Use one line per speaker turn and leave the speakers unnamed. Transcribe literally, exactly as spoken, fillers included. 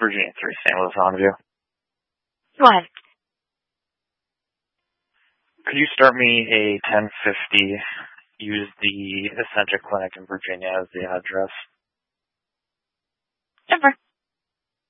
Virginia three, Saint Louis Longview.
Go ahead.
Could you start me a ten fifty, use the Essentia Clinic in Virginia as the address?
Sure.